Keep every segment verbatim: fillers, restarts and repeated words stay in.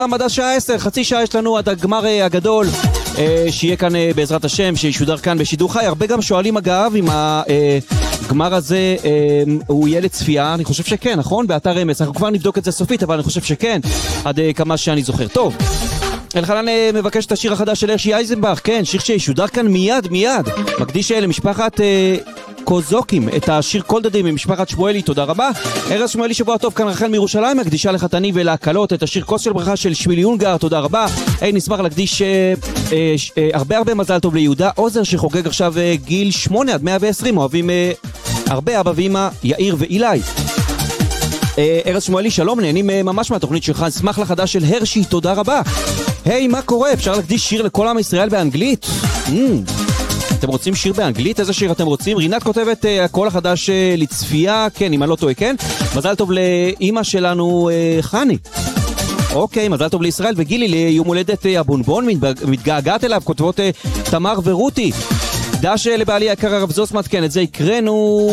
מדע שעה עשר, חצי שעה יש לנו עד הגמר הגדול שיהיה כאן בעזרת השם, שישודר כאן בשידור חי. הרבה גם שואלים אגב אם הגמר הזה הוא יהיה לצפייה. אני חושב שכן, נכון? באתר אמס. אנחנו כבר נבדוק את זה סופית, אבל אני חושב שכן, עד כמה שאני זוכר. טוב, אלחנן מבקש את השיר החדש של הרשי אייזנבך. כן, שיר שישודר כאן מיד מיד, מקדיש למשפחת קוזוקים את השיר קולדדים ממשפחת שמואלי. תודה רבה ארז שמואלי, שבוע טוב. כאן רחל מירושלים מקדישה לחתני ולהקלות את השיר כוס של ברכה של שמילי יונגר. תודה רבה. היי, נשמח להקדיש אה, אה, אה, הרבה הרבה מזל טוב ליהודה עוזר שחוגג עכשיו אה, גיל שמונה עד מאה ועשרים. אוהבים אה, הרבה אבא ואמא יאיר ואילי. אה, ארז שמואלי שלום, נהנים אה, ממש מהתוכנית שלך, נשמח לחדש של הרשי. תודה רבה. היי, מה קורה? אפשר להקדיש שיר לכל עם ישראל באנגלית? Mm. אתם רוצים שיר באנגלית? איזה שיר אתם רוצים? רינת כותבת uh, הקול החדש uh, לצפייה, כן, אם אני לא טועה, כן? מזל טוב לאמא שלנו uh, חני. אוקיי, מזל טוב לישראל וגילי ליום הולדת uh, הבונבון, מתגעגעת אליו, כותבות uh, תמר ורותי. דש uh, לבעלי היקר הרב זוסמת, כן, את זה יקרנו.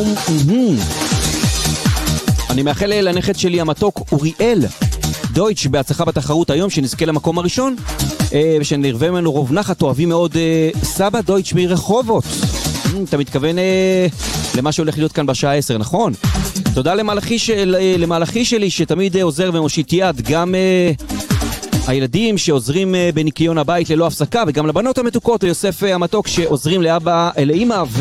אני מאחל לנכד שלי המתוק אוריאל דויטש בהצלחה בתחרות היום, שנזכה למקום הראשון ושנרווה ממנו רוב נחת. אוהבים מאוד סבא דויטש מרחובות. אתה מתכוון למה שהולך להיות כאן בשעה עשר, נכון? תודה למלאכי, של, למלאכי שלי שתמיד עוזר ומושיט יד, גם הילדים שעוזרים בניקיון הבית ללא הפסקה, וגם לבנות המתוקות, ליוסף המתוק שעוזרים לאבא, לאמא ו...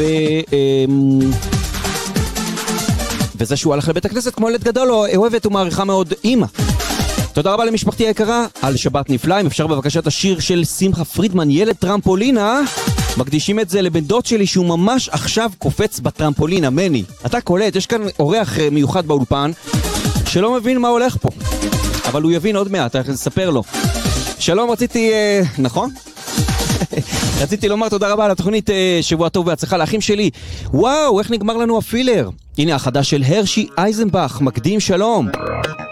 וזה שהוא הלך לבית הכנסת כמו ילד גדול, אוהבת ומעריכה מאוד אמא. תודה רבה למשפחתי היקרה על שבת נפלא. אם אפשר בבקשה את השיר של שמחה פרידמן, ילד טרמפולינה. מקדישים את זה לבן דוד שלי שהוא ממש עכשיו קופץ בטרמפולינה. מני, אתה קולט, יש כאן אורח מיוחד באולפן שלא מבין מה הולך פה, אבל הוא יבין עוד מעט, אני אספר לו. שלום, רציתי, אה, נכון? רציתי לומר תודה רבה על התוכנית, אה, שבוע טוב והצלחה לאחים שלי. וואו, איך נגמר לנו הפילר. הנה החדש של הרשי אייזנבך, מקדים שלום.